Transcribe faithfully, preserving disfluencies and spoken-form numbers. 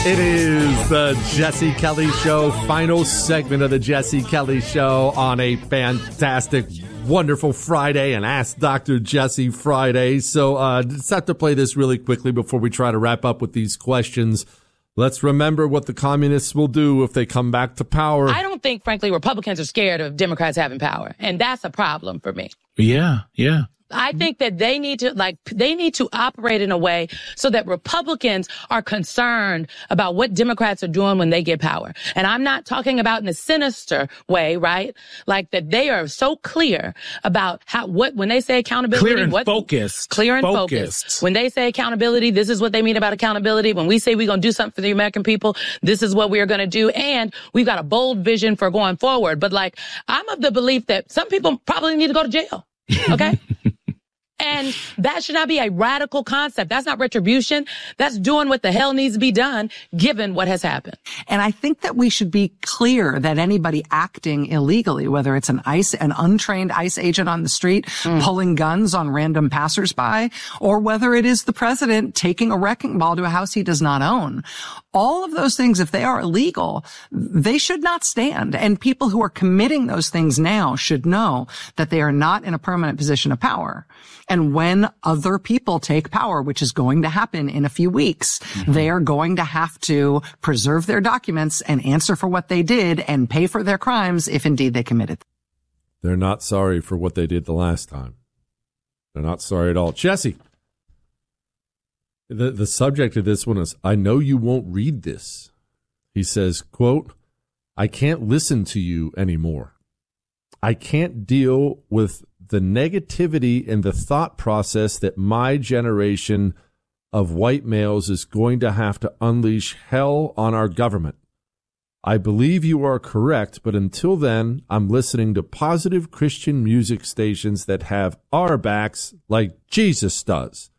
It is the Jesse Kelly Show, final segment of the Jesse Kelly Show on a fantastic, wonderful Friday, and Ask Doctor Jesse Friday. So uh, just have to play this really quickly before we try to wrap up with these questions. Let's remember what the communists will do if they come back to power. I don't think, frankly, Republicans are scared of Democrats having power, and that's a problem for me. Yeah, yeah. I think that they need to, like, they need to operate in a way so that Republicans are concerned about what Democrats are doing when they get power. And I'm not talking about in a sinister way, right? Like that they are so clear about how, what, when they say accountability, clear and what, focused, clear and focused. focused. When they say accountability, this is what they mean about accountability. When we say we're going to do something for the American people, this is what we are going to do. And we've got a bold vision for going forward. But like, I'm of the belief that some people probably need to go to jail. Okay. And that should not be a radical concept. That's not retribution. That's doing what the hell needs to be done, given what has happened. And I think that we should be clear that anybody acting illegally, whether it's an ICE, an untrained ICE agent on the street, mm. pulling guns on random passersby, or whether it is the president taking a wrecking ball to a house he does not own, all of those things, if they are illegal, they should not stand. And people who are committing those things now should know that they are not in a permanent position of power. And when other people take power, which is going to happen in a few weeks, mm-hmm. they are going to have to preserve their documents and answer for what they did and pay for their crimes if indeed they committed them. They're not sorry for what they did the last time. They're not sorry at all. Jesse, the, the subject of this one is, I know you won't read this. He says, quote, I can't listen to you anymore. I can't deal with the negativity and the thought process that my generation of white males is going to have to unleash hell on our government. I believe you are correct, but until then, I'm listening to positive Christian music stations that have our backs like Jesus does.